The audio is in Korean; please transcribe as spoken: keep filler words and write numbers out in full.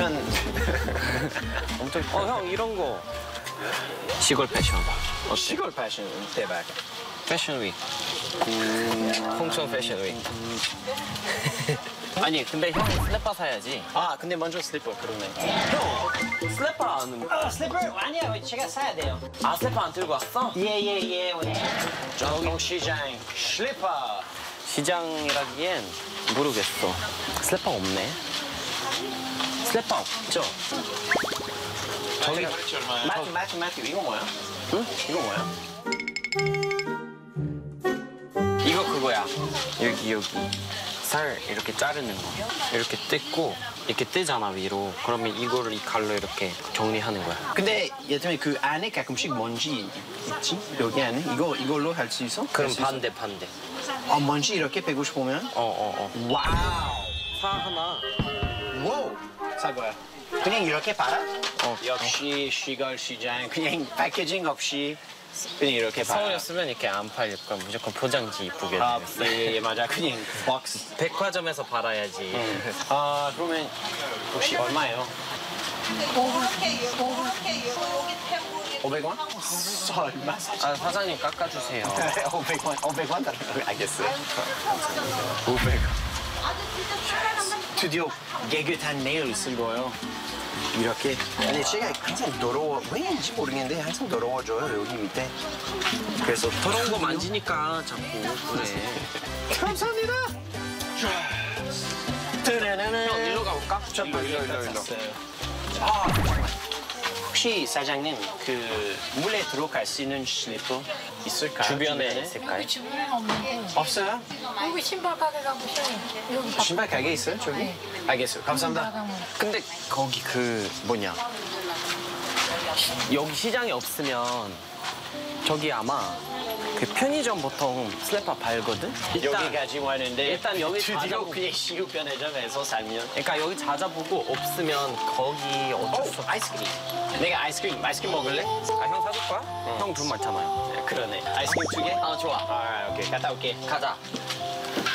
엄청 엄청. 어, 형 이런 거. 시골 패션. 어, 시골 패션 대박. 패션 윅. 음, 홍천 패션 윅. 아니 근데 형 슬리퍼 사야지. 아 근데 먼저 슬리퍼 그러네. 형 슬리퍼 안. 아 슬리퍼 아니야 제가 사야 돼요. 아 슬리퍼 안 들고 왔어? 예예예 오늘 전통시장 슬리퍼. 시장이라기엔 모르겠어. 슬리퍼 없네. 슬리퍼 없죠? 저기 마트 마트 마트 이거 뭐야? 응? 이거 뭐야? 이거 그거야. 여기 여기 살 이렇게 자르는 거. 이렇게 뜯고 이렇게 뜨잖아 위로. 그러면 이거를 이 칼로 이렇게 정리하는 거야. 근데 예전에 그 안에 가끔씩 먼지 있지? 여기 안에 이거 이걸로 할 수 있어? 그럼 할수 있어? 반대 반대. 아 먼지 이렇게 빼고 싶으면? 어어 어. 와우. 사 하나. 와우. 사과야. 그냥 이렇게 팔아? 어. 역시 시골 시장 그냥 패키징 없이 그냥 이렇게 팔아. 서울이었으면 이렇게 안 팔릴 거야. 무조건 포장지 이쁘게. 아, 돼. 예, 예, 맞아. 그냥 박스. 백화점에서 팔아야지. 응. 아, 그러면 혹시 얼마예요? 오백 원? 설마? 아 사장님 깎아주세요. 오백 원, 오백 원? 알겠어요. 오백 원. 드디어 깨끗한 네일 쓰고요. 이렇게. 근데 제가 항상 더러워. 왜인지 모르겠는데 항상 더러워져요, 여기 밑에. 그래서 더러운 거 만지니까 자꾸 그래. 감사합니다. 형 일로 가볼까? 일로, 일로, 일로, 일로. 아, 혹시 사장님 그 물에 들어갈 수 있는 슬리퍼 있을까요? 주변에 있을까요? 여기 주변에는 없는데 없어요? 여기 신발 가게 가보세요. 여기 바- 신발 가게 있어요, 저기? 네. 알겠어요. 감사합니다. 나가면 근데 거기 그 뭐냐 여기 시장이 없으면 저기 아마 그 편의점 보통 슬리퍼 팔거든? 일단 여기까지 왔는데 일단 여기 드디어 가자고. 그냥 시국 편의점에서 살면 그러니까 여기 찾아보고 없으면 거기 어쩔 수 어, 없어. 아이스크림. 내가 아이스크림, 아이스크림 먹을래? 아, 형 사줄 거야? 형 돈 많잖아요. 그러네. 아이스크림 두 개? 아 좋아. 아, 오케이. 갔다 올게. 가자.